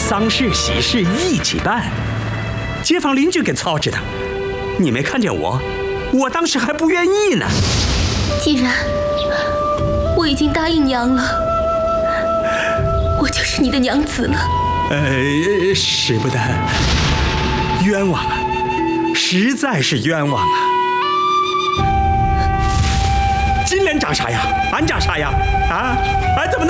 丧事喜事一起办，街坊邻居给操持的。你没看见我当时还不愿意呢。 既然我已经答应娘了，我就是你的娘子了。 使不得，冤枉啊，实在是冤枉啊！金莲长啥样？俺长啥样？啊，俺怎么能？